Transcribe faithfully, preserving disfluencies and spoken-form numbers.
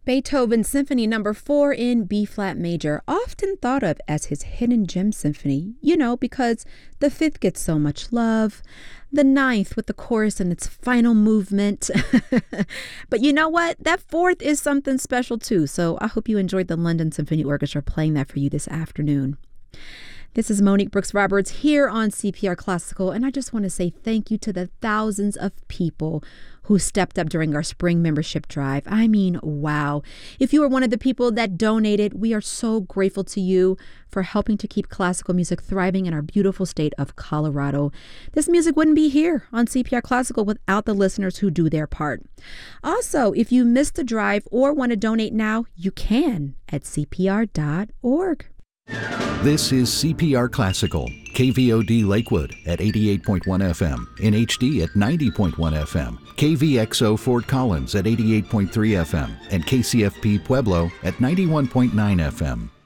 Beethoven's Symphony Number four in B-flat major, often thought of as his hidden gem symphony, you know, because the fifth gets so much love, the ninth with the chorus and its final movement. But you know what? That fourth is something special too, so I hope you enjoyed the London Symphony Orchestra playing that for you this afternoon. This is Monique Brooks Roberts here on C P R Classical, and I just want to say thank you to the thousands of people who stepped up during our spring membership drive. I mean, wow. If you were one of the people that donated, we are so grateful to you for helping to keep classical music thriving in our beautiful state of Colorado. This music wouldn't be here on C P R Classical without the listeners who do their part. Also, if you missed the drive or want to donate now, you can at C P R dot org. This is C P R Classical, K V O D Lakewood at eighty-eight point one F M, in H D at ninety point one F M, K V X O Fort Collins at eighty-eight point three F M, and K C F P Pueblo at ninety-one point nine F M.